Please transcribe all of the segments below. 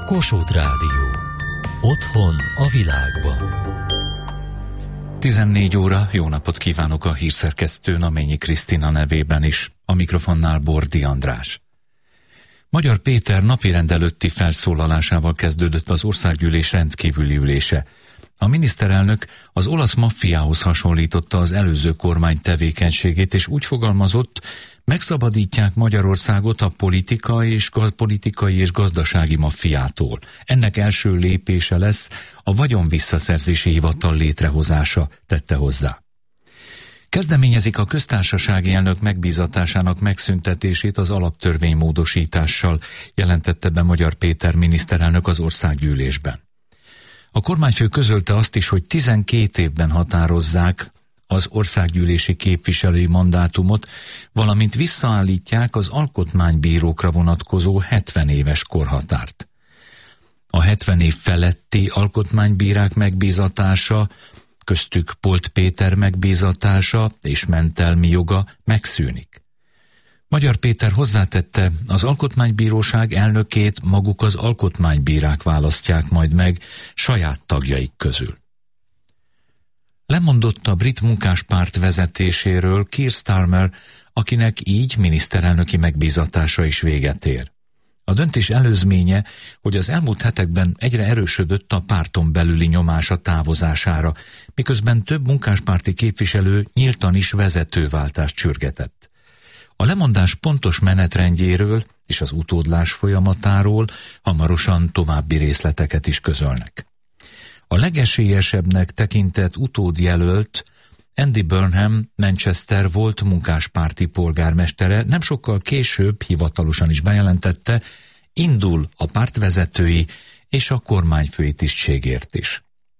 Kossuth Rádió. Otthon a világban. 14 óra, jó napot kívánok a hírszerkesztő Naményi Krisztina nevében is, a mikrofonnál Bordi András. Magyar Péter napirend előtti felszólalásával kezdődött az országgyűlés rendkívüli ülése. A miniszterelnök az olasz maffiához hasonlította az előző kormány tevékenységét, és úgy fogalmazott, megszabadítják Magyarországot a politikai és gazdasági maffiától. Ennek első lépése lesz a vagyonvisszaszerzési hivatal létrehozása, tette hozzá. Kezdeményezik a köztársasági elnök megbízatásának megszüntetését az alaptörvény módosítással, jelentette be Magyar Péter miniszterelnök az országgyűlésben. A kormányfő közölte azt is, hogy 12 évben határozzák az országgyűlési képviselői mandátumot, valamint visszaállítják az alkotmánybírókra vonatkozó 70 éves korhatárt. A 70 év feletti alkotmánybírák megbízatása, köztük Polt Péter megbízatása és mentelmi joga megszűnik. Magyar Péter hozzátette, az alkotmánybíróság elnökét maguk az alkotmánybírák választják majd meg saját tagjaik közül. Lemondott a brit munkáspárt vezetéséről Keir Starmer, akinek így miniszterelnöki megbízatása is véget ér. A döntés előzménye, hogy az elmúlt hetekben egyre erősödött a párton belüli nyomás a távozására, miközben több munkáspárti képviselő nyíltan is vezetőváltást sürgetett. A lemondás pontos menetrendjéről és az utódlás folyamatáról hamarosan további részleteket is közölnek. A legesélyesebbnek tekintett utódjelölt Andy Burnham, Manchester volt munkáspárti polgármestere, nem sokkal később hivatalosan is bejelentette, indul a pártvezetői és a kormányfői tisztségért is.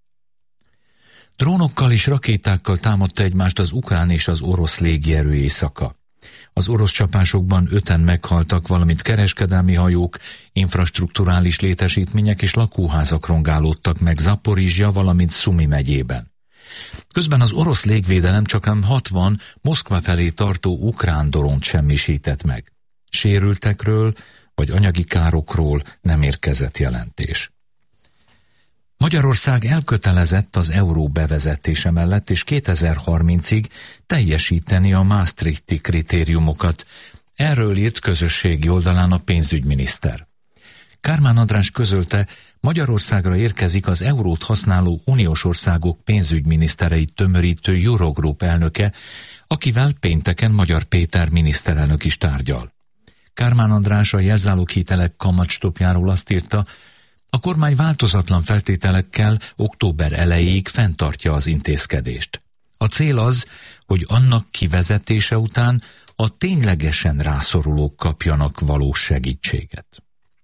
Drónokkal és rakétákkal támadta egymást az ukrán és az orosz légierő éjszaka. Az orosz csapásokban 5-en meghaltak, valamint kereskedelmi hajók, infrastrukturális létesítmények és lakóházak rongálódtak meg Zaporizsja, valamint Szumi megyében. Közben az orosz légvédelem csaknem 60 Moszkva felé tartó ukrán drónt semmisített meg. Sérültekről vagy anyagi károkról nem érkezett jelentés. Magyarország elkötelezett az euró bevezetése mellett, és 2030-ig teljesíteni a Maastrichti kritériumokat. Erről írt közösségi oldalán a pénzügyminiszter. Kármán András közölte, Magyarországra érkezik az eurót használó uniós országok pénzügyminisztereit tömörítő Eurogroup elnöke, akivel pénteken Magyar Péter miniszterelnök is tárgyal. Kármán András a jelzáloghitelek kamatstopjáról azt írta, a kormány változatlan feltételekkel október elejéig fenntartja az intézkedést. A cél az, hogy annak kivezetése után a ténylegesen rászorulók kapjanak valós segítséget.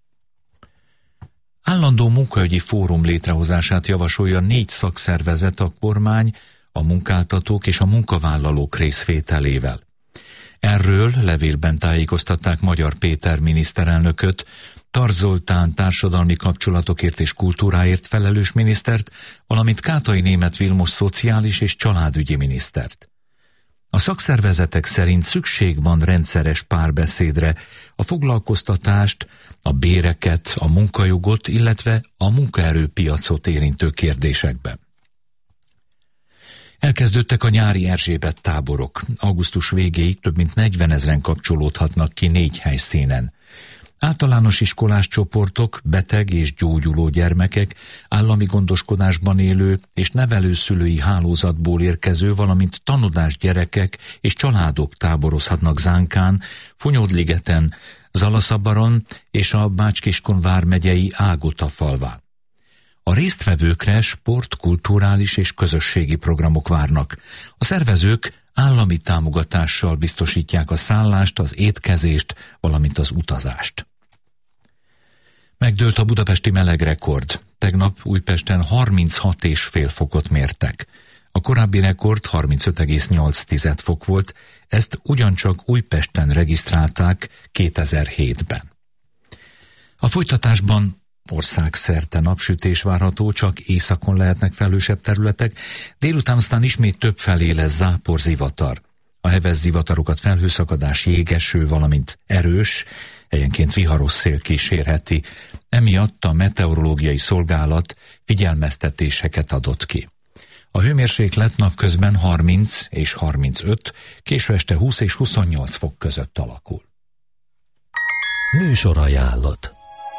Állandó munkaügyi fórum létrehozását javasolja 4 szakszervezet a kormány, a munkáltatók és a munkavállalók részvételével. Erről levélben tájékoztatták Magyar Péter miniszterelnököt, Tarz Zoltán társadalmi kapcsolatokért és kultúráért felelős minisztert, valamint Kátai Németh Vilmos szociális és családügyi minisztert. A szakszervezetek szerint szükség van rendszeres párbeszédre, a foglalkoztatást, a béreket, a munkajogot, illetve a munkaerőpiacot érintő kérdésekben. Elkezdődtek a nyári Erzsébet táborok. Augusztus végéig több mint 40 000 kapcsolódhatnak ki 4 helyszínen. Általános iskolás csoportok, beteg és gyógyuló gyermekek, állami gondoskodásban élő és nevelőszülői hálózatból érkező, valamint tanodás gyerekek és családok táborozhatnak Zánkán, Fonyódligeten, Zalaszabaron és a Bács-Kiskun vármegyei Ágota falván. A résztvevőkre sport, kulturális és közösségi programok várnak. A szervezők állami támogatással biztosítják a szállást, az étkezést, valamint az utazást. Megdőlt a budapesti melegrekord. Tegnap Újpesten 36,5 fokot mértek. A korábbi rekord 35,8 fok volt, ezt ugyancsak Újpesten regisztrálták 2007-ben. A folytatásban országszerte napsütés várható, csak északon lehetnek felhősebb területek, délután aztán ismét többfelé lesz zápor, zivatar. A heves zivatarokat felhőszakadás, jégeső, valamint erős, helyenként viharos szél kísérheti. Emiatt a meteorológiai szolgálat figyelmeztetéseket adott ki. A hőmérséklet napközben 30 és 35, késő este 20 és 28 fok között alakul. Műsorajánlat.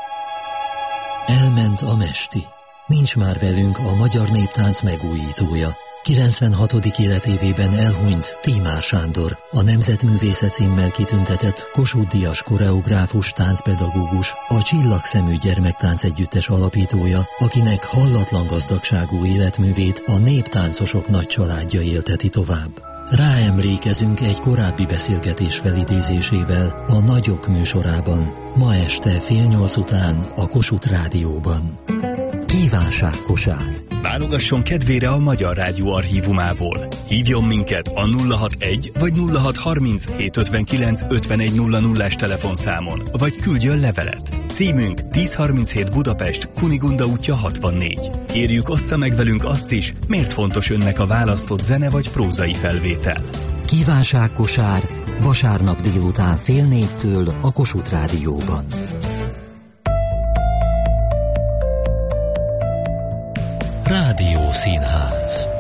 Elment a mesti. Nincs már velünk a magyar néptánc megújítója. 96. életévében elhunyt Tímár Sándor, a Nemzetművésze címmel kitüntetett Kossuth-díjas koreográfus, táncpedagógus, a Csillagszemű Gyermektánc Együttes alapítója, akinek hallatlan gazdagságú életművét a néptáncosok nagy családja élteti tovább. Ráemlékezünk egy korábbi beszélgetés felidézésével a Nagyok műsorában, ma este 7:30 után a Kossuth Rádióban. Kívánságkosár. Válogasson kedvére a Magyar Rádió archívumából. Hívjon minket a 061 vagy 0630 759 5100-as telefonszámon, vagy küldjön levelet. Címünk 1037 Budapest, Kunigunda útja 64. Kérjük, ossza meg velünk azt is, miért fontos önnek a választott zene vagy prózai felvétel. Kívánságkosár vasárnap délután 3:30 a Kossuth Rádióban. Rádiószínház.